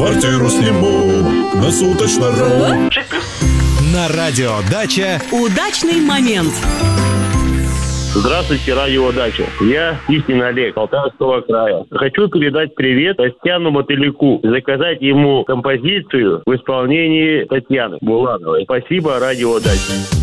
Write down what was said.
Квартиру сниму на суточно-ру. На радио «Дача» удачный момент. Здравствуйте, радио «Дача». Я Истин Олег, Алтайского края. Хочу передать привет Костяну Мотыльку, заказать ему композицию в исполнении Татьяны Булановой. Спасибо, радио «Дача».